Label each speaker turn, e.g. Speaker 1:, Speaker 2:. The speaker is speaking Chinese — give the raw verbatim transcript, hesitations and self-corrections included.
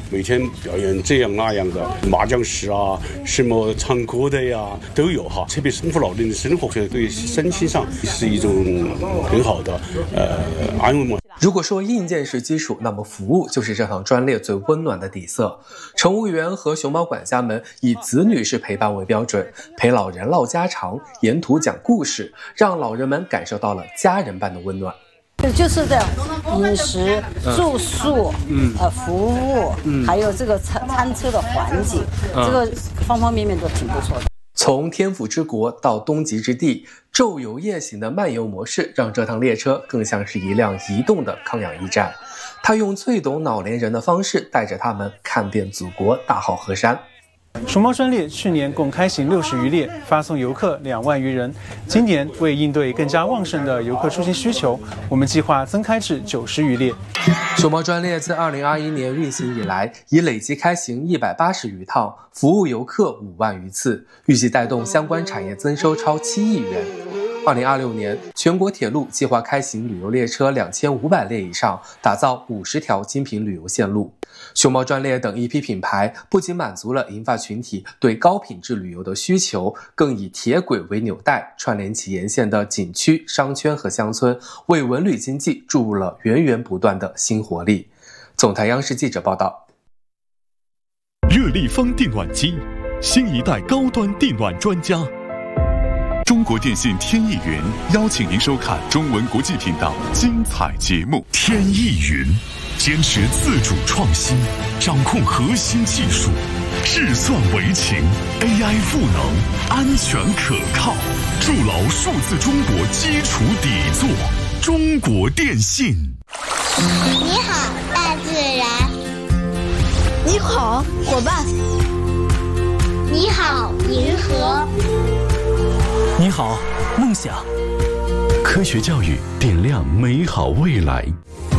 Speaker 1: 每天表演这样那样的麻将室啊，什么唱歌的呀都有哈。特别是丰富老人的生活，对身心上是一种很好的呃安慰嘛。
Speaker 2: 如果说硬件是基础，那么服务就是这趟专列最温暖的底色。乘务员和熊猫管家们以子女式陪伴为标准，陪老人唠家常，沿途讲故事，让老人们感受到了家人般的温暖。
Speaker 3: 就是的，饮食、住宿、嗯、呃服务，嗯、还有这个餐餐车的环境，嗯、这个方方面面都挺不错的。
Speaker 2: 从天府之国到东极之地，昼游夜行的漫游模式让这趟列车更像是一辆移动的抗氧驿站。它用最懂老年人的方式带着他们看遍祖国大好河山。
Speaker 4: 熊猫专列去年共开行六十余列，发送游客两万余人。今年为应对更加旺盛的游客出行需求，我们计划增开至九十余列。
Speaker 2: 熊猫专列自二零二一年运行以来，已累计开行一百八十余趟，服务游客五万余次，预计带动相关产业增收超七亿元。二零二六年，全国铁路计划开行旅游列车两千五百列以上，打造五十条精品旅游线路。熊猫专列等一批品牌不仅满足了银发群体对高品质旅游的需求，更以铁轨为纽带，串联起沿线的景区、商圈和乡村，为文旅经济注入了源源不断的新活力。总台央视记者报道。
Speaker 5: 热力方电暖机，新一代高端电暖专家。中国电信天翼云邀请您收看中文国际频道精彩节目。天翼云坚持自主创新，掌控核心技术，智算为情 ，A I 赋能，安全可靠，筑牢数字中国基础底座。中国电信。
Speaker 6: 你好，大自然。
Speaker 3: 你好，伙伴。
Speaker 6: 你好，银河。
Speaker 7: 你好，梦想。
Speaker 5: 科学教育点亮美好未来。